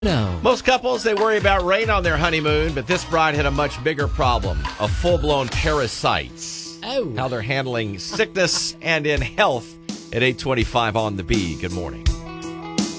No. Most couples, they worry about rain on their honeymoon, but this bride had a much bigger problem, a full-blown parasites. Oh. How they're handling sickness and in health at 8:25 on the B. Good morning.